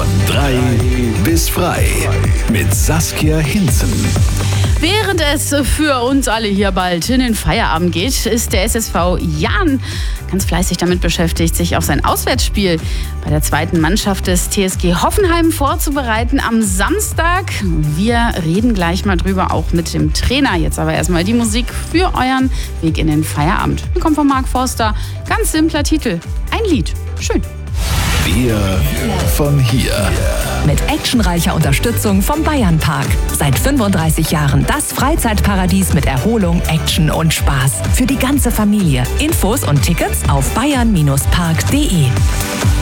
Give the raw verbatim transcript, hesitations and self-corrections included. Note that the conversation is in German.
Von drei bis frei mit Saskia Hinzen. Während es für uns alle hier bald in den Feierabend geht, ist der S S V Jahn ganz fleißig damit beschäftigt, sich auf sein Auswärtsspiel bei der zweiten Mannschaft des T S G Hoffenheim vorzubereiten am Samstag. Wir reden gleich mal drüber, auch mit dem Trainer. Jetzt aber erstmal die Musik für euren Weg in den Feierabend. Die kommt von Mark Forster. Ganz simpler Titel. Ein Lied. Schön. Wir von hier. Mit actionreicher Unterstützung vom Bayernpark. Seit fünfunddreißig Jahren das Freizeitparadies mit Erholung, Action und Spaß. Für die ganze Familie. Infos und Tickets auf bayern Bindestrich park punkt de.